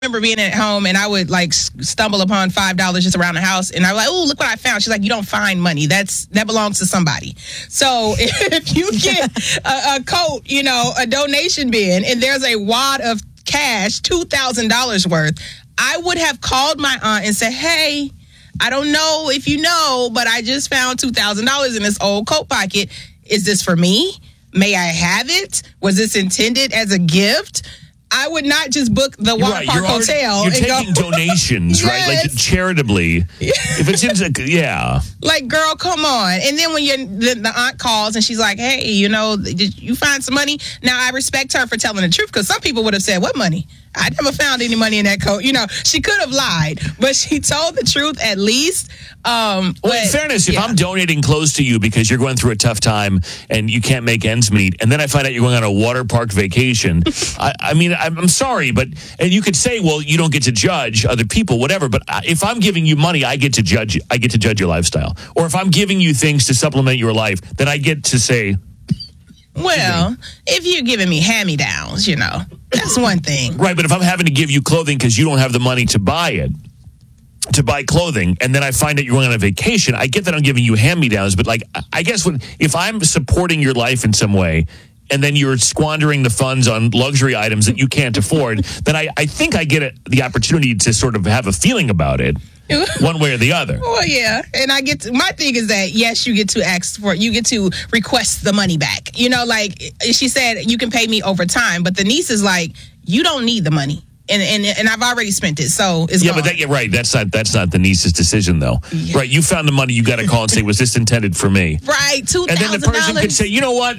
remember being at home and I would like stumble upon $5 just around the house, and I'm like, oh, look what I found. She's like, you don't find money. That belongs to somebody. So if you get a coat, a donation bin, and there's a wad of cash, $2,000 worth, I would have called my aunt and said, hey, I don't know if you know, but I just found $2,000 in this old coat pocket. Is this for me? May I have it? Was this intended as a gift? I would not just book the Water Park Hotel. You're taking donations, right? Like charitably. If it seems like, like, girl, come on. And then when the aunt calls and she's like, hey, did you find some money? Now, I respect her for telling the truth, because some people would have said, what money? I never found any money in that coat. She could have lied, but she told the truth at least. Well, in fairness, if I'm donating clothes to you because you're going through a tough time and you can't make ends meet, and then I find out you're going on a water park vacation, I'm sorry, and you could say, well, you don't get to judge other people, whatever. But if I'm giving you money, I get to judge your lifestyle. Or if I'm giving you things to supplement your life, then I get to say, well, if you're giving me hand-me-downs, that's one thing. Right, but if I'm having to give you clothing because you don't have the money to buy clothing, and then I find out you're going on a vacation, I get that I'm giving you hand-me-downs, but I guess if I'm supporting your life in some way, and then you're squandering the funds on luxury items that you can't afford, then I think I get the opportunity to sort of have a feeling about it. One way or the other. Well, yeah. And my thing is that, yes, you get to ask for it. You get to request the money back. Like she said, you can pay me over time. But the niece is like, you don't need the money. And I've already spent it. So it's gone. But right. That's not the niece's decision, though. Yeah. Right. You found the money. You got to call and say, was this intended for me? Right. $2,000. And then the person could say, you know what?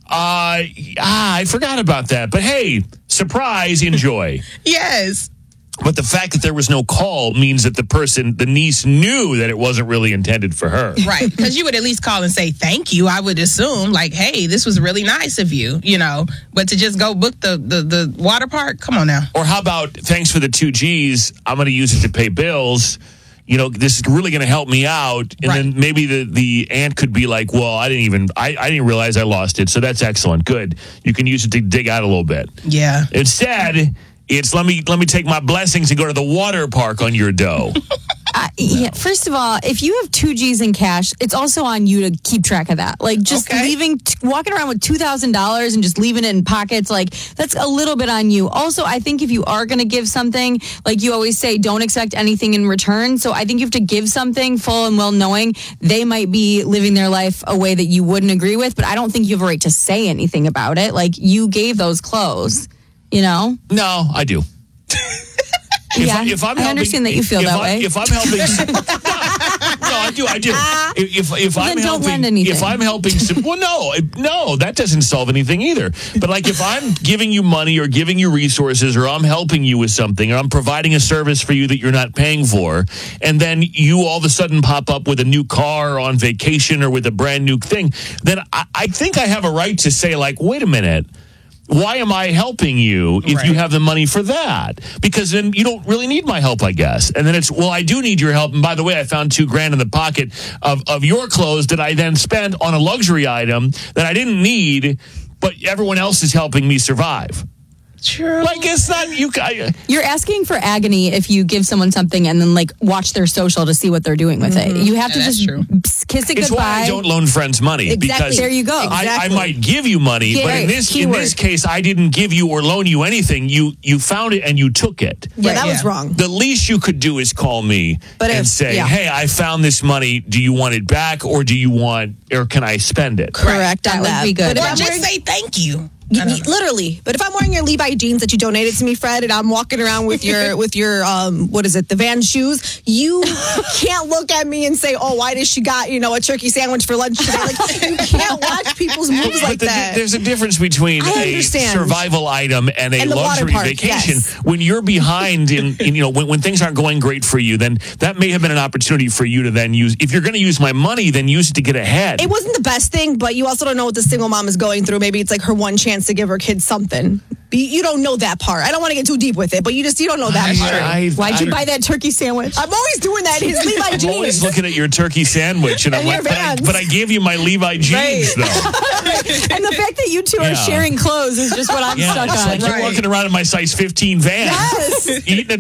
I forgot about that. But hey, surprise, enjoy. Yes. But the fact that there was no call means that the niece knew that it wasn't really intended for her. Right. Because you would at least call and say thank you, I would assume. Like, hey, this was really nice of you, But to just go book the water park, come on now. Or how about, thanks for the 2 G's, I'm going to use it to pay bills. This is really going to help me out. And then maybe the aunt could be like, well, I didn't realize I lost it. So that's excellent. Good. You can use it to dig out a little bit. Yeah. Instead, it's let me take my blessings and go to the water park on your dough. First of all, if you have 2 G's in cash, it's also on you to keep track of that. Like, just walking around with $2,000 and just leaving it in pockets, like, that's a little bit on you. Also, I think if you are going to give something, like you always say, don't expect anything in return. So I think you have to give something full and well knowing they might be living their life a way that you wouldn't agree with, but I don't think you have a right to say anything about it. Like, you gave those clothes, No, I do. If I'm helping, I understand that you feel that way. If I'm helping, no, I do. If I'm then helping, don't lend anything. If I'm helping, no, that doesn't solve anything either. But like, if I'm giving you money or giving you resources, or I'm helping you with something, or I'm providing a service for you that you're not paying for, and then you all of a sudden pop up with a new car or on vacation or with a brand new thing, then I think I have a right to say, like, wait a minute. Why am I helping you if you have the money for that? Because then you don't really need my help, I guess. And then it's, well, I do need your help. And by the way, I found $2,000 in the pocket of your clothes that I then spent on a luxury item that I didn't need, but everyone else is helping me survive. True. Like, it's not you. You're asking for agony if you give someone something and then watch their social to see what they're doing with it. You have to just kiss it goodbye. It's why I don't loan friends money. Exactly. Because there you go. I might give you money, but in this case, I didn't give you or loan you anything. You found it and you took it. Yeah, that was wrong. The least you could do is call me and say, "Hey, I found this money. Do you want it back, or can I spend it?" Correct. That would be good. Or just say thank you. Literally, but if I'm wearing your Levi jeans that you donated to me, Fred, and I'm walking around with your the Van shoes, you can't look at me and say, "Oh, why does she got a turkey sandwich for lunch today?" Like, you can't watch people's moves like that. There's a difference between a survival item and a luxury vacation. Yes. When you're behind when things aren't going great for you, then that may have been an opportunity for you to then use. If you're going to use my money, then use it to get ahead. It wasn't the best thing, but you also don't know what the single mom is going through. Maybe it's like her one chance to give her kids something. you don't know that part. I don't want to get too deep with it, but you don't know that part. Why'd you buy that turkey sandwich? I'm always doing that in his Levi jeans. I'm always looking at your turkey sandwich, and I'm like, but I gave you my Levi jeans, though. And the fact that you two are sharing clothes is just what I'm stuck it's on. like you're walking around in my size 15 van. Yes. Eating a